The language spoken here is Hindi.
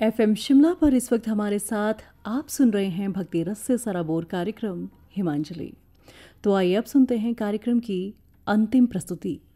एफएम शिमला पर इस वक्त हमारे साथ आप सुन रहे हैं भक्ति रस से सराबोर कार्यक्रम हिमांजलि। तो आइए अब सुनते हैं कार्यक्रम की अंतिम प्रस्तुति।